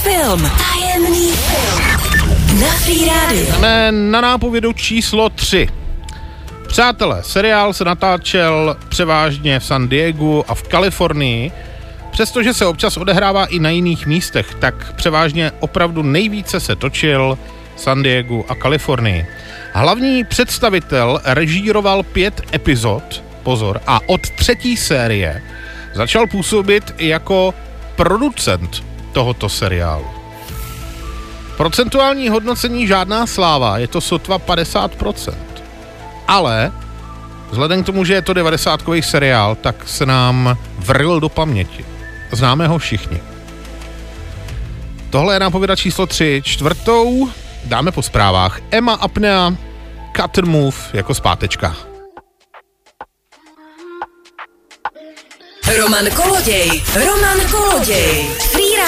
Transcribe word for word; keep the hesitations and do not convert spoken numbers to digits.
film. Tajemný film. Na Free Radio. Jdeme na nápovědu číslo tři. Přátelé, seriál se natáčel převážně v San Diegu a v Kalifornii. Přestože se občas odehrává i na jiných místech, tak převážně opravdu nejvíce se točil San Diegu a Kalifornii. Hlavní představitel režíroval pět epizod, pozor, a od třetí série začal působit jako producent tohoto seriálu. Procentuální hodnocení žádná sláva, je to sotva padesát procent. Ale vzhledem k tomu, že je to devadesátkový seriál, tak se nám vril do paměti. Známe ho všichni. Tohle je nápověda číslo tři. Čtvrtou dáme po zprávách. Emma Apnea, Cut and Move jako zpátečka. Roman Koloděj, Roman Koloděj.